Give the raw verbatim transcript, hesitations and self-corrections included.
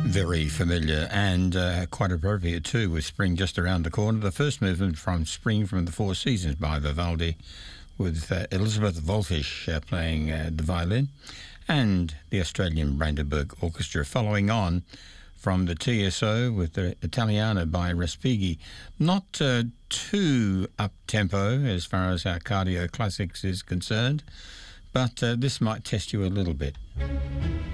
Very familiar and uh, quite appropriate too, with spring just around the corner. The first movement from Spring from the Four Seasons by Vivaldi, with uh, Elizabeth Volfish uh, playing uh, the violin, and the Australian Brandenburg Orchestra following on from the T S O with the Italiana by Respighi. Not uh, too up-tempo as far as our cardio classics is concerned, but uh, this might test you a little bit.